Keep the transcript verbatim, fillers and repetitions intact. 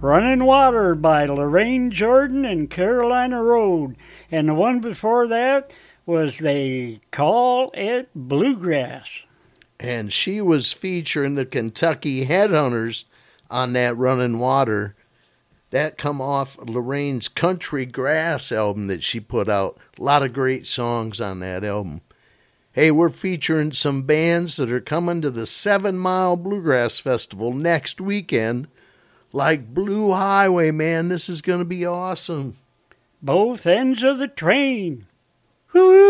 Running Water by Lorraine Jordan and Carolina Road. And the one before that was They Call It Bluegrass. And she was featuring the Kentucky Headhunters on that Running Water. That come off Lorraine's Country Grass album that she put out. A lot of great songs on that album. Hey, we're featuring some bands that are coming to the Seven Mile Bluegrass Festival next weekend. Like Blue Highway, man, this is going to be awesome. Both ends of the train. Woo!